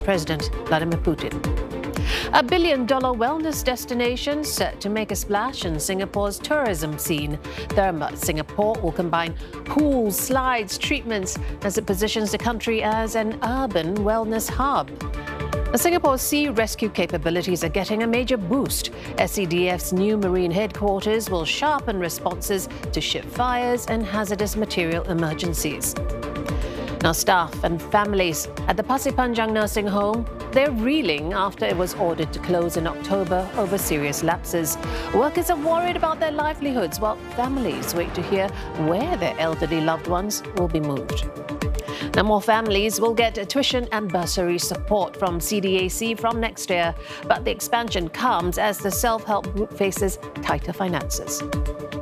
President Vladimir Putin. A billion-dollar wellness destination set to make a splash in Singapore's tourism scene. Therma Singapore will combine pools, slides, treatments as it positions the country as an urban wellness hub. Singapore's sea rescue capabilities are getting a major boost. SCDF's new marine headquarters will sharpen responses to ship fires and hazardous material emergencies. Now, staff and families at the Pasir Panjang nursing home, they're reeling after it was ordered to close in October over serious lapses. Workers are worried about their livelihoods, while families wait to hear where their elderly loved ones will be moved. Now, more families will get tuition and bursary support from CDAC from next year, but the expansion comes as the self-help group faces tighter finances.